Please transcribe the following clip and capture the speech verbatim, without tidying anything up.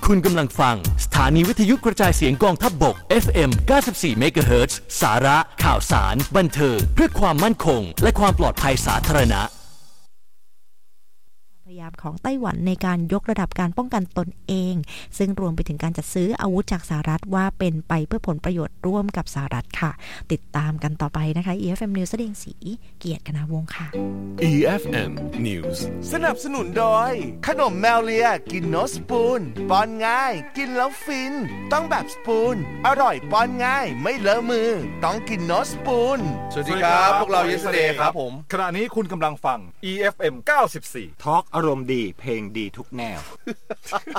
คุณกำลังฟังสถานีวิทยุกระจายเสียงกองทัพบก เอฟ เอ็ม เก้าสิบสี่ เมกะเฮิรตซ์ สาระข่าวสารบันเทิงเพื่อความมั่นคงและความปลอดภัยสาธารณะพยายามของไต้หวันในการยกระดับการป้องกันตนเองซึ่งรวมไปถึงการจัดซื้ออาวุธจากสหรัฐว่าเป็นไปเพื่อผลประโยชน์ร่วมกับสหรัฐค่ะติดตามกันต่อไปนะคะ อี เอฟ เอ็ม News แสดงสีเกียรติกนาวงศ์ค่ะอี เอฟ เอ็ม News สนับสนุนโดยขนมแมวเลียกินโนสปูนป้อนง่ายกินแล้วฟินต้องแบบสปูนอร่อยป้อนง่ายไม่เลอะมือต้องกินโนสปูนสวัสดีครับพวกเรา Yesterday ครับผมขณะนี้คุณกำลังฟัง อี เอฟ เอ็ม เก้าสิบสี่ทอล์กอารมณ์ดีเพลงดีทุกแนว